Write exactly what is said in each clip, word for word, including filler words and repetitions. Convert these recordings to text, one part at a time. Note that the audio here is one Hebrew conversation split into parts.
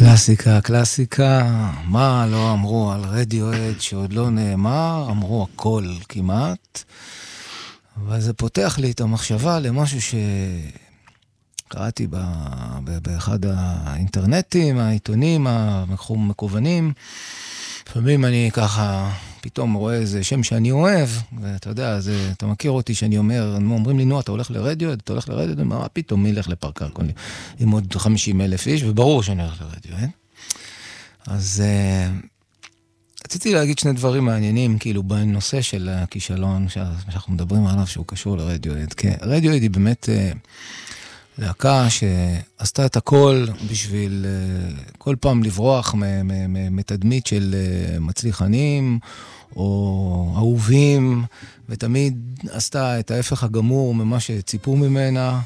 קלאסיקה, קלאסיקה, מה לא אמרו על רדיואד שעוד לא נאמר, אמרו הכל כמעט, אבל זה פותח לי את המחשבה למשהו שקראתי באחד האינטרנטים, העיתונים המקוונים, לפעמים אני ככה פתאום רואה איזה שם שאני אוהב, ואתה יודע, זה, אתה מכיר אותי שאני אומר, אומרים לי, נו, אתה הולך לרדיו, אתה הולך לרדיו, מה פתאום, מי ילך לפארק הירקון עם עוד חמישים אלף איש, וברור שאני הולך לרדיו, אין? אז uh, רציתי להגיד שני דברים מעניינים, כאילו, בנושא של הכישלון, שאנחנו מדברים עליו, שהוא קשור לרדיואד, כי רדיואד היא באמת uh, להקה שעשתה את הכל בשביל uh, כל פעם לברוח מתדמית של uh, מצליחנים, או אהובים, ותמיד עשתה את ההפך הגמור ממה שציפו ממנה.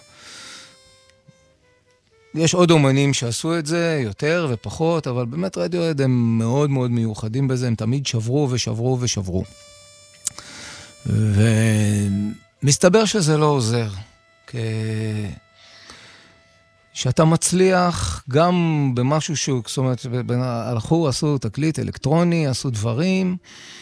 יש עוד אומנים שעשו את זה, יותר ופחות, אבל באמת רדיואד הם מאוד מאוד מיוחדים בזה, הם תמיד שברו ושברו ושברו. ומסתבר שזה לא עוזר, כי שאתה מצליח גם במשהו שהוא, זאת אומרת, הלכו, עשו תקליט אלקטרוני, עשו דברים,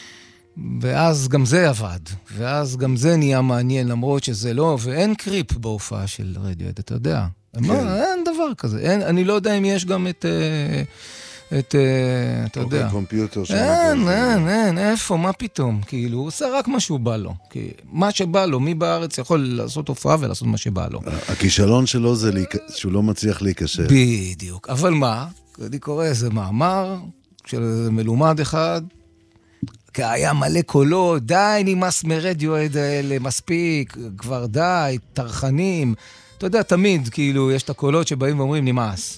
ואז גם זה עבד, ואז גם זה נהיה מעניין, למרות שזה לא, ואין קריפ בהופעה של רדיואד, אתה יודע. כן. מה, אין דבר כזה, אין, אני לא יודע אם יש גם את, את, אתה יודע. קומפיוטר. אין, אין, אין, איפה, מה פתאום, כאילו, הוא עושה רק מה שהוא בא לו, כי מה שבא לו, מי בארץ יכול לעשות הופעה ולעשות מה שבא לו. הכישלון שלו זה שהוא לא מצליח להיקשר. בדיוק, אבל מה, אני קורא איזה מאמר של מלומד אחד, כי היה מלא קולות, די נמאס מרדיואד האלה, מספיק, כבר די, תרחנים, אתה יודע, תמיד, כאילו, יש את הקולות שבאים ואומרים, נמאס.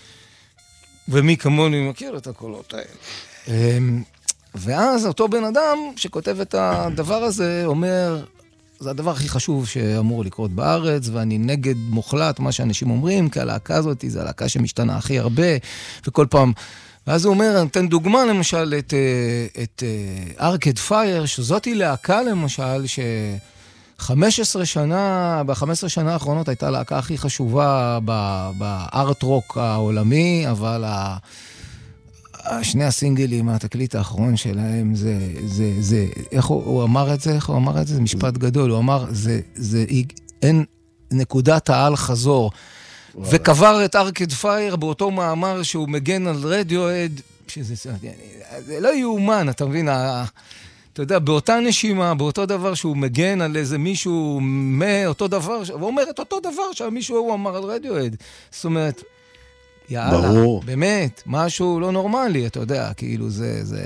ומי כמוני מכיר את הקולות האלה. ואז אותו בן אדם שכותב את הדבר הזה, אומר, זה הדבר הכי חשוב שאמור לקרות בארץ, ואני נגד מוחלט מה שאנשים אומרים, כי הלהקה הזאת זה הלהקה שמשתנה הכי הרבה, וכל פעם... ואז הוא אומר, אני אתן דוגמה למשל את, את ארקד פייר, שזאת היא להקה למשל, ש-חמש עשרה שנה, ב-חמש עשרה שנה האחרונות הייתה להקה הכי חשובה בארט רוק העולמי, אבל שני הסינגלים, התקליט האחרון שלהם, זה, זה, זה, איך הוא, הוא אמר את זה? איך הוא אמר את זה? זה משפט גדול, הוא אמר, זה, זה, אין נקודת העל חזור, וקבר את ארקד פייר באותו מאמר שהוא מגן על רדיואד, שזה זה לא יאומן, אתה מבין, אתה יודע, באותה נשימה, באותו דבר שהוא מגן על איזה מישהו מאותו דבר, הוא אומר את אותו דבר שמישהו הוא אמר על רדיואד. זאת אומרת, יאללה, באמת, משהו לא נורמלי, אתה יודע, כאילו זה, זה...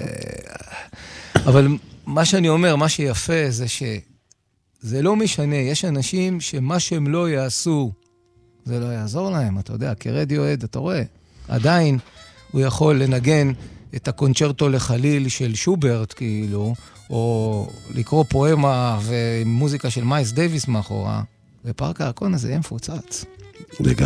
אבל מה שאני אומר, מה שיפה זה שזה לא משנה, יש אנשים שמה שהם לא יעשו, זה לא יעזור להם, אתה יודע, כרדיואד, אתה רואה, עדיין הוא יכול לנגן את הקונצ'רטו לחליל של שוברט, כאילו, או לקרוא פואמה ומוזיקה של מייס דייביס מאחורה, ופארק הירקון הזה יהיה מפוצץ. לגמרי.